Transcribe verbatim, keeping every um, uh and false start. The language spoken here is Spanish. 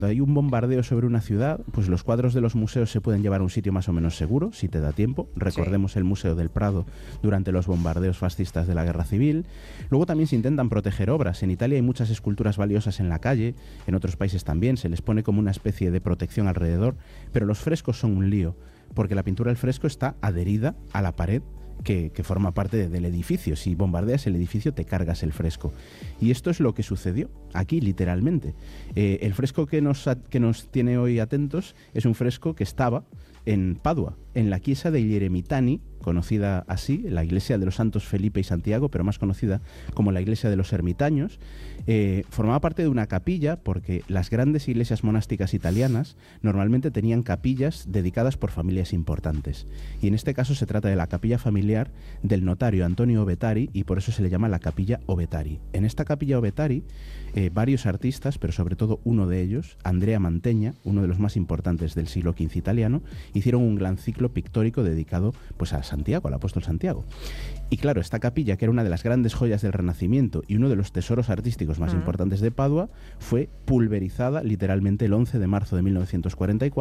hay un bombardeo sobre una ciudad, pues los cuadros de los museos se pueden llevar a un sitio más o menos seguro, si te da tiempo. Recordemos sí. el Museo del Prado durante los bombardeos fascistas de la Guerra Civil. Luego también se intentan proteger obras. En Italia hay muchas esculturas valiosas en la calle, en otros países también, se les pone como una especie de protección alrededor, pero los frescos son un lío, porque la pintura del fresco está adherida a la pared Que, que forma parte de, del edificio. Si bombardeas el edificio, te cargas el fresco. Y esto es lo que sucedió aquí, literalmente. Eh, el fresco que nos, que nos tiene hoy atentos es un fresco que estaba en Padua, en la chiesa degli Eremitani, conocida así, la iglesia de los santos Felipe y Santiago, pero más conocida como la iglesia de los ermitaños. Eh, formaba parte de una capilla porque las grandes iglesias monásticas italianas normalmente tenían capillas dedicadas por familias importantes. Y en este caso se trata de la capilla familiar del notario Antonio Ovetari, y por eso se le llama la capilla Ovetari. En esta capilla Ovetari, eh, varios artistas, pero sobre todo uno de ellos, Andrea Mantegna, uno de los más importantes del siglo quince italiano, hicieron un gran ciclo pictórico dedicado pues a Santiago, al apóstol Santiago. Y claro, esta capilla, que era una de las grandes joyas del Renacimiento y uno de los tesoros artísticos más uh-huh. importantes de Padua, fue pulverizada literalmente el once de marzo de mil novecientos cuarenta y cuatro